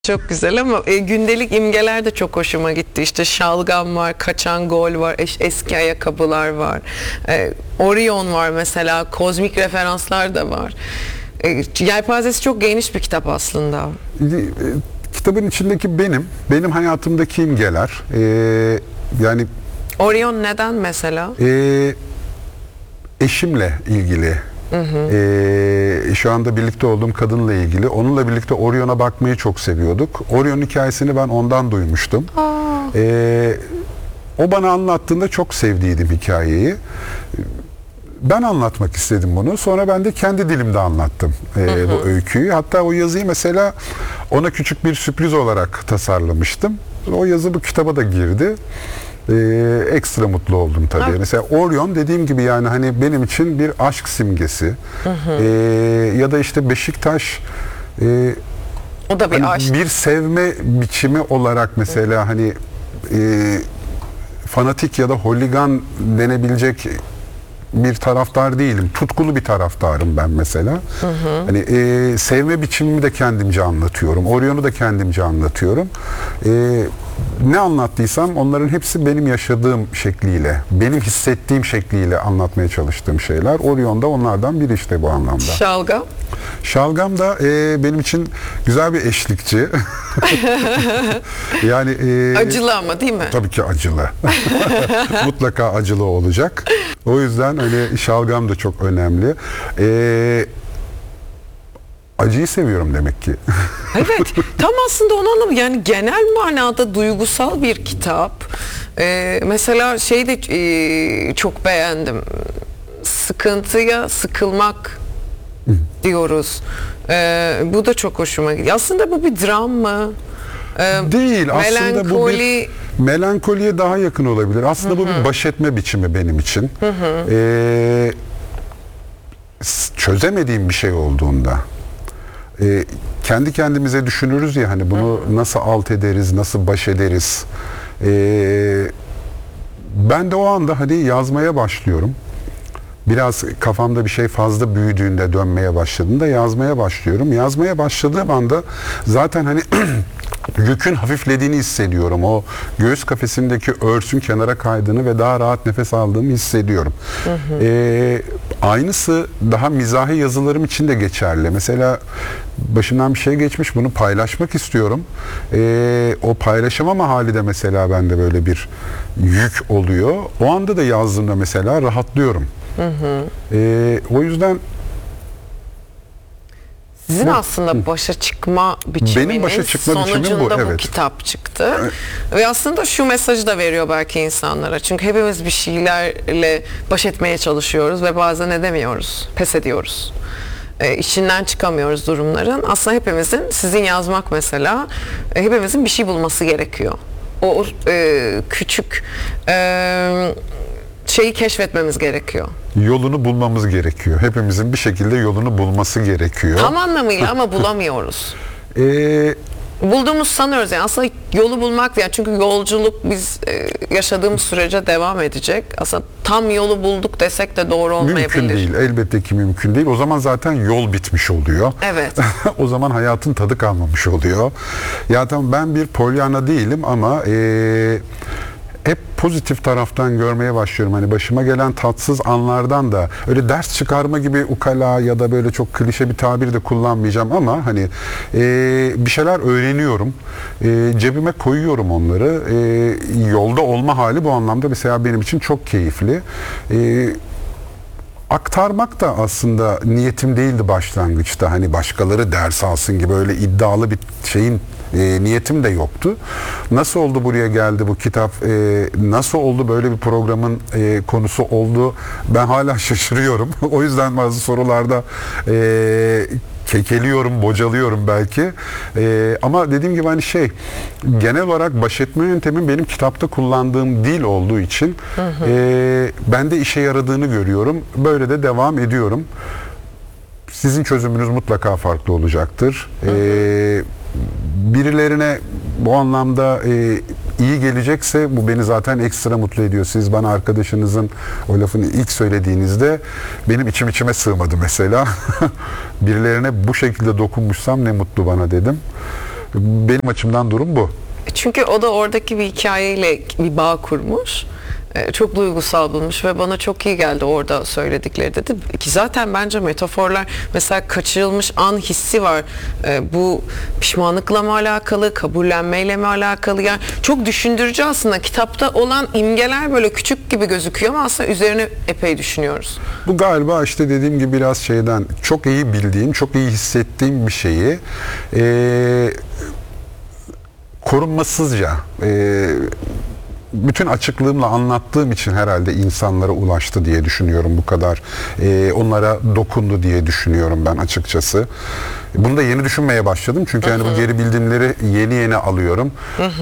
Çok güzel ama gündelik imgeler de çok hoşuma gitti. İşte şalgam var, kaçan gol var, eski ayakkabılar var. Orion var mesela, kozmik referanslar da var. Yelpazesi çok geniş bir kitap aslında. Kitabın içindeki benim hayatımdaki imgeler. Yani Orion neden mesela? Eşimle ilgili. Şu anda birlikte olduğum kadınla ilgili. Onunla birlikte Orion'a bakmayı çok seviyorduk. Orion hikayesini ben ondan duymuştum. O bana anlattığında çok sevdiydim hikayeyi. Ben anlatmak istedim bunu. Sonra ben de kendi dilimde anlattım bu öyküyü. Hatta o yazıyı mesela ona küçük bir sürpriz olarak tasarlamıştım. O yazı bu kitaba da girdi. Ekstra mutlu oldum tabii. Evet. Mesela Orion dediğim gibi yani hani benim için bir aşk simgesi. Ya da işte Beşiktaş O da bir hani aşk. bir sevme biçimi olarak mesela hani fanatik ya da holigan denebilecek bir taraftar değilim. Tutkulu bir taraftarım ben mesela. Hani sevme biçimimi de kendimce anlatıyorum. Orion'u da kendimce anlatıyorum. Ne anlattıysam onların hepsi benim yaşadığım şekliyle, benim hissettiğim şekliyle anlatmaya çalıştığım şeyler. Orion da onlardan biri işte bu anlamda. Şalgam? Şalgam da benim için güzel bir eşlikçi. Yani Acılı ama değil mi? tabii ki acılı. Mutlaka acılı olacak. O yüzden hani şalgam da çok önemli. Acıyı seviyorum demek ki. Evet, tam aslında onu anlamı yani genel manada duygusal bir kitap. Mesela şey de çok beğendim. Sıkıntıya sıkılmak diyoruz. Bu da çok hoşuma gidiyor. Aslında bu bir dram mı? Değil. Aslında bu Melankoli. bir melankoliye daha yakın olabilir. Aslında bu bir baş etme biçimi benim için. Çözemediğim bir şey olduğunda kendi kendimize düşünürüz ya hani bunu nasıl alt ederiz, nasıl baş ederiz. Ben de o anda hani yazmaya başlıyorum. Biraz kafamda bir şey fazla büyüdüğünde, dönmeye başladığında yazmaya başlıyorum. Yazmaya başladığım anda zaten hani yükün hafiflediğini hissediyorum. O göğüs kafesimdeki örsün kenara kaydığını ve daha rahat nefes aldığımı hissediyorum. Aynısı daha mizahi yazılarım için de geçerli. Mesela başımdan bir şey geçmiş, bunu paylaşmak istiyorum. O paylaşamama hali de mesela bende böyle bir yük oluyor. O anda da yazdığımda mesela rahatlıyorum. O yüzden Sizin aslında başa çıkma biçiminin benim başa çıkma biçimim bu, sonucunda bu evet. kitap çıktı. Ve aslında şu mesajı da veriyor belki insanlara. Çünkü hepimiz bir şeylerle baş etmeye çalışıyoruz ve bazen edemiyoruz, pes ediyoruz. İçinden çıkamıyoruz durumların. Aslında hepimizin, sizin yazmak mesela, hepimizin bir şey bulması gerekiyor. O küçük şeyi keşfetmemiz gerekiyor. yolunu bulmamız gerekiyor. Hepimizin bir şekilde yolunu bulması gerekiyor. Tam anlamıyla ama bulamıyoruz. Ee, Bulduğumuz sanıyoruz yani aslında yolu bulmak yani çünkü yolculuk biz yaşadığımız sürece devam edecek. Aslında tam yolu bulduk desek de doğru olmayabilir. Mümkün değil. Elbette ki mümkün değil. O zaman zaten yol bitmiş oluyor. Evet. O zaman hayatın tadı kalmamış oluyor. Ya tamam ben bir Pollyanna değilim ama hep pozitif taraftan görmeye başlıyorum. Hani başıma gelen tatsız anlardan da öyle ders çıkarma gibi ukala ya da böyle çok klişe bir tabir de kullanmayacağım ama hani bir şeyler öğreniyorum. Cebime koyuyorum onları. Yolda olma hali bu anlamda mesela benim için çok keyifli. Aktarmak da aslında niyetim değildi başlangıçta. Hani başkaları ders alsın gibi öyle iddialı bir şeyin niyetim de yoktu. Nasıl oldu buraya geldi bu kitap? Nasıl oldu böyle bir programın konusu oldu? Ben hala şaşırıyorum. O yüzden bazı sorularda kekeliyorum, bocalıyorum belki. Ama dediğim gibi hani genel olarak baş etme yöntemim benim kitapta kullandığım dil olduğu için ben de işe yaradığını görüyorum. Böyle de devam ediyorum. Sizin çözümünüz mutlaka farklı olacaktır. Birilerine bu anlamda iyi gelecekse bu beni zaten ekstra mutlu ediyor. Siz bana arkadaşınızın o lafını ilk söylediğinizde benim içime sığmadı mesela. Birilerine bu şekilde dokunmuşsam ne mutlu bana dedim. Benim açımdan durum bu. Çünkü o da oradaki bir hikayeyle bir bağ kurmuş. Çok duygusal bulmuş ve bana çok iyi geldi orada söyledikleri dedi. Ki zaten bence metaforlar, mesela kaçırılmış an hissi var. Bu pişmanlıkla mı alakalı, kabullenmeyle mi alakalı? Yani çok düşündürücü aslında. Kitapta olan imgeler böyle küçük gibi gözüküyor ama aslında üzerine epey düşünüyoruz. Bu galiba işte dediğim gibi biraz şeyden, çok iyi bildiğim, çok iyi hissettiğim bir şeyi korunmasızca bütün açıklığımla anlattığım için herhalde insanlara ulaştı diye düşünüyorum bu kadar. Onlara dokundu diye düşünüyorum ben açıkçası. Bunu da yeni düşünmeye başladım. Çünkü hani bu geri bildirimleri yeni alıyorum.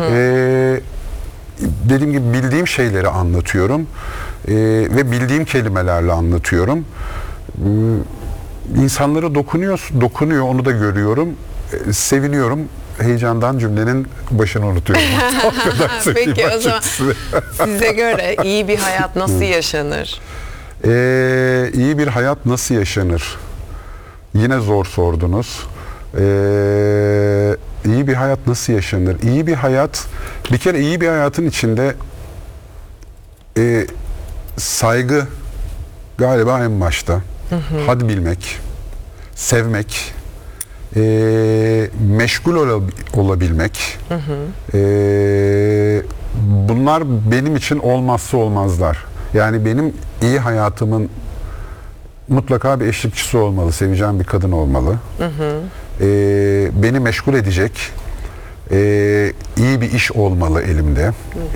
Dediğim gibi bildiğim şeyleri anlatıyorum. Ve bildiğim kelimelerle anlatıyorum. İnsanlara dokunuyor, onu da görüyorum. Seviniyorum. Heyecandan cümlenin başını unutuyorum. O kadar söyleyeyim Peki o zaman açıkçası. size göre iyi bir hayat nasıl yaşanır? İyi bir hayat nasıl yaşanır? Yine zor sordunuz. İyi bir hayat nasıl yaşanır? İyi bir hayat, bir kere iyi bir hayatın içinde saygı galiba en başta. Had bilmek, sevmek, meşgul olabilmek. Bunlar benim için olmazsa olmazlar. Yani benim iyi hayatımın mutlaka bir eşlikçisi olmalı, seveceğim bir kadın olmalı. Beni meşgul edecek iyi bir iş olmalı elimde.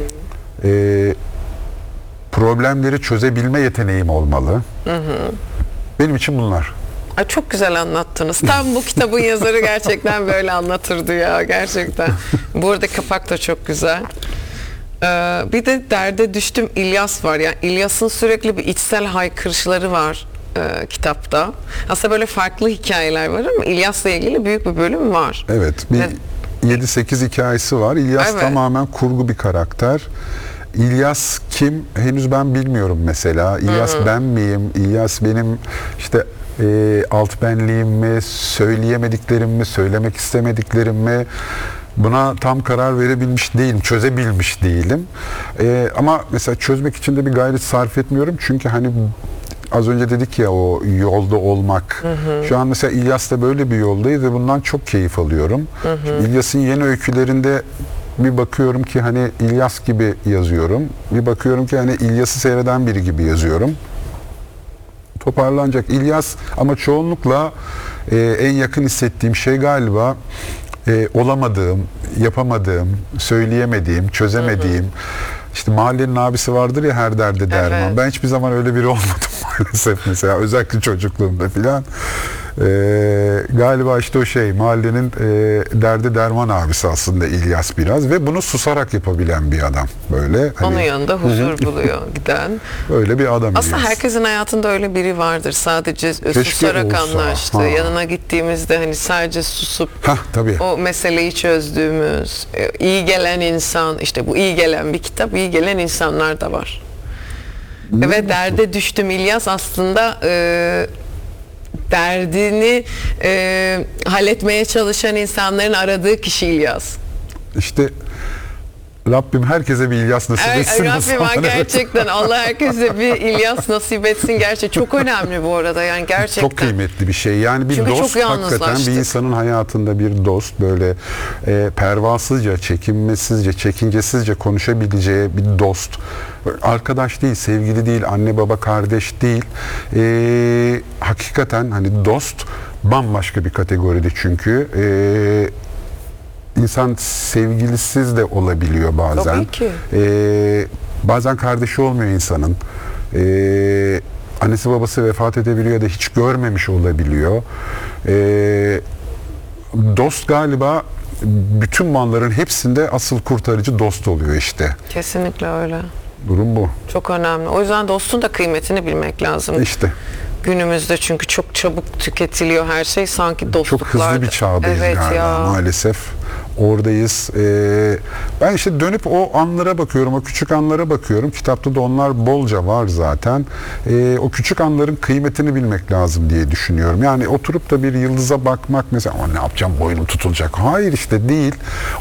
Problemleri çözebilme yeteneğim olmalı. Benim için bunlar. Ay, çok güzel anlattınız. Tam bu kitabın yazarı gerçekten böyle anlatırdı ya, gerçekten. Bu arada kapak da çok güzel. Bir de derde düştüm İlyas var. Yani İlyas'ın sürekli bir içsel haykırışları var kitapta. Aslında böyle farklı hikayeler var ama İlyas'la ilgili büyük bir bölüm var. Evet. Bir 7-8 hikayesi var. İlyas Evet. tamamen kurgu bir karakter. İlyas kim? Henüz ben bilmiyorum mesela. İlyas ben miyim? İlyas benim işte alt benliğim mi? Söyleyemediklerim mi? Söylemek istemediklerim mi? Buna tam karar verebilmiş değilim, çözebilmiş değilim. Ama mesela çözmek için de bir gayret sarf etmiyorum. Çünkü hani az önce dedik ya, o yolda olmak. Şu an mesela İlyas da böyle bir yoldayız ve bundan çok keyif alıyorum. İlyas'ın yeni öykülerinde bir bakıyorum ki hani İlyas gibi yazıyorum. Bir bakıyorum ki hani İlyas'ı seyreden biri gibi yazıyorum. Toparlanacak İlyas ama çoğunlukla en yakın hissettiğim şey galiba olamadığım, yapamadığım, söyleyemediğim, çözemediğim. İşte mahallenin abisi vardır ya, her derde derman. Evet. Ben hiçbir zaman öyle biri olmadım maalesef mesela. Özellikle çocukluğumda filan. Galiba işte o şey, mahallenin derdi derman abisi aslında İlyas biraz ve bunu susarak yapabilen bir adam. Böyle. Onun yanında huzur buluyor giden. Öyle bir adam Aslında İlyas. herkesin hayatında öyle biri vardır. Sadece susarak olsa. anlaştı. Ha. Yanına gittiğimizde hani sadece susup Tabii. o meseleyi çözdüğümüz, iyi gelen insan, işte bu iyi gelen bir kitap, iyi gelen insanlar da var. Ve derde düştüm İlyas aslında derdini halletmeye çalışan insanların aradığı kişi İlyas. İşte Rabbim herkese bir İlyas nasip etsin. Rabbim gerçekten Allah herkese bir İlyas nasip etsin. Gerçekten çok önemli bu arada, yani gerçekten. Çok kıymetli bir şey. Yani bir Çünkü dost, çok hakikaten yalnızlaştık. bir insanın hayatında bir dost, böyle pervasızca, çekinmesizce, çekincesizce konuşabileceği bir dost. Arkadaş değil, sevgili değil, anne baba kardeş değil. Hakikaten hani dost bambaşka bir kategoride çünkü. İnsan sevgilisiz de olabiliyor bazen. Tabii ki. Bazen kardeşi olmuyor insanın. Annesi babası vefat edebiliyor da hiç görmemiş olabiliyor. Dost galiba bütün malların hepsinde asıl kurtarıcı dost oluyor işte. Kesinlikle öyle. Durum bu. Çok önemli. O yüzden dostun da kıymetini bilmek lazım. İşte. Günümüzde çünkü çok çabuk tüketiliyor her şey, sanki Çok dostluklar. hızlı bir çağdayız Evet galiba ya. maalesef. oradayız. Ben işte dönüp o anlara bakıyorum, o küçük anlara bakıyorum. Kitapta da onlar bolca var zaten. O küçük anların kıymetini bilmek lazım diye düşünüyorum. Yani oturup da bir yıldıza bakmak mesela, ama ne yapacağım, boynum tutulacak. Hayır, işte değil.